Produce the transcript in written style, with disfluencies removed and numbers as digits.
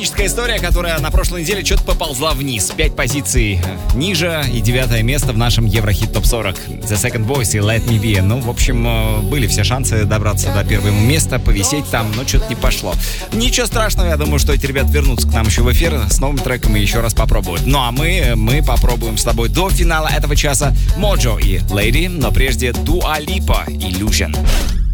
трагическая история, которая на прошлой неделе что-то поползла вниз. 5 позиций ниже и 9 место в нашем Еврохит ТОП 40. The Second Voice и Let Me Be. Ну, в общем, были все шансы добраться до первого места, повисеть там, но что-то не пошло. Ничего страшного, я думаю, что эти ребята вернутся к нам еще в эфир с новым треком и еще раз попробуют. Ну, а мы попробуем с тобой до финала этого часа Моджо и Lady, но прежде Dua Lipa, Illusion.